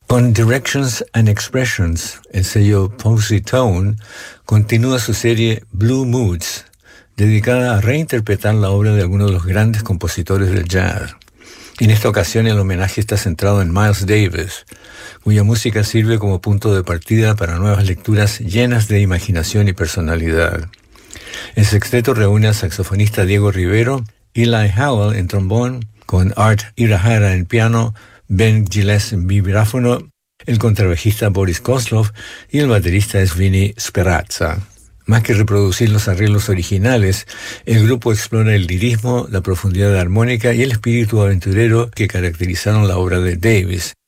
Con Directions and Expressions, el sello Posy Tone continúa su serie Blue Moods, dedicada a reinterpretar la obra de algunos de los grandes compositores del jazz. En esta ocasión el homenaje está centrado en Miles Davis, cuya música sirve como punto de partida para nuevas lecturas llenas de imaginación y personalidad. El sexteto reúne al saxofonista Diego Rivero, Eli Howell en trombón, con Art Irahara en piano, Ben Gilles en vibráfono, el contrabajista Boris Kozlov y el baterista es Vinny Sperazza. Más que reproducir los arreglos originales, el grupo explora el lirismo, la profundidad armónica y el espíritu aventurero que caracterizaron la obra de Davis,